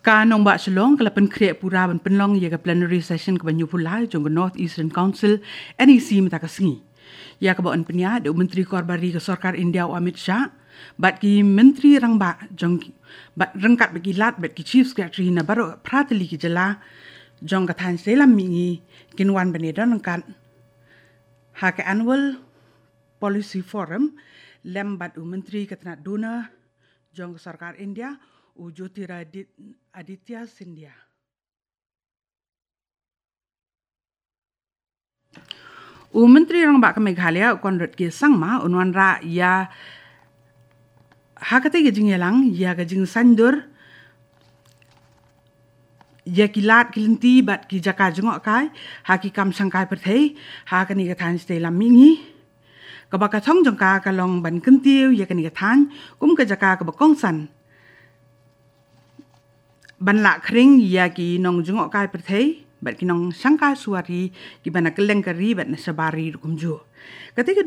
Kanong ba Shillong kala penkriak pura ban penlong ya ka plenary session ke Banyu Pulai jong ke North Eastern Council NEC matakasengi. Ya ka baon penya de Menteri Korbari ke Sarkar India Amit Shah bat ki Menteri Rangba jong bat rengkat bagi lat bat ki Chief Secretary na baru prateli ki jela jong ka than selam mingi kinwan benedan kan ha ke annual policy forum lem bat Menteri Ketna Duna jong ke Sarkar India Jyotiraditya Scindia. Menteri Rangba ke Meghalaya Konrad ke Sangma unwan ra ya hakate ke jingyelang ya ke jing sandur ya kilat kilenti bat ki jaka jengok kai haki kam sangkai perthei ha kani ke than stay lamingi ka baka thong jong ka kalong ban kentiu ya kani ke than kum ke jaka ke bakong san ban la kring ya ki nong jengok kai perthei bat ki nong sangkai suari ki bana keleng kari bat na sabari kumju ketika